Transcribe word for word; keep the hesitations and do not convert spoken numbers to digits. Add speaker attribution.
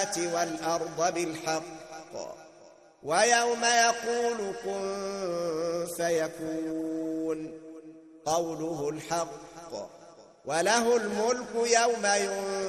Speaker 1: السماوات والأرض بالحق ويوم يقول كن فيكون قوله الحق وله الملك يوم ينفق